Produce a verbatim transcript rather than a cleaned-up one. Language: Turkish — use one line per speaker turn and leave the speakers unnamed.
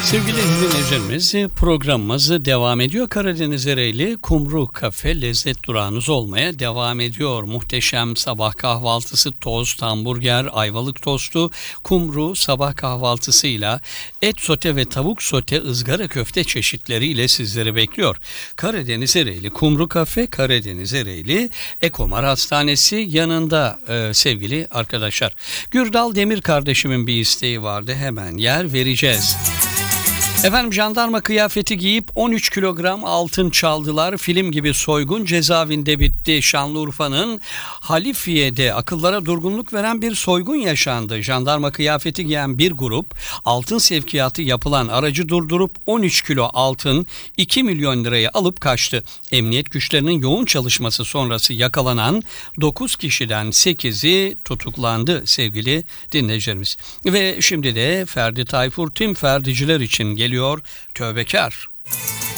Sevgili dinleyicilerimiz, programımız devam ediyor. Karadeniz Ereğli Kumru Kafe lezzet durağınız olmaya devam ediyor. Muhteşem sabah kahvaltısı, tost, hamburger, ayvalık tostu, kumru sabah kahvaltısıyla et sote ve tavuk sote, ızgara köfte çeşitleriyle sizleri bekliyor. Karadeniz Ereğli Kumru Kafe, Karadeniz Ereğli Ekomar Hastanesi yanında e, sevgili arkadaşlar. Gürdal Demir kardeşimin bir isteği vardı, hemen yer vereceğiz. Efendim, jandarma kıyafeti giyip on üç kilogram altın çaldılar. Film gibi soygun cezaevinde bitti. Şanlıurfa'nın Halifiye'de akıllara durgunluk veren bir soygun yaşandı. Jandarma kıyafeti giyen bir grup altın sevkiyatı yapılan aracı durdurup on üç kilo altın, iki milyon lirayı alıp kaçtı. Emniyet güçlerinin yoğun çalışması sonrası yakalanan dokuz kişiden sekizi tutuklandı sevgili dinleyicilerimiz. Ve şimdi de Ferdi Tayfur tüm ferdiciler için geliyor. Tövbekar.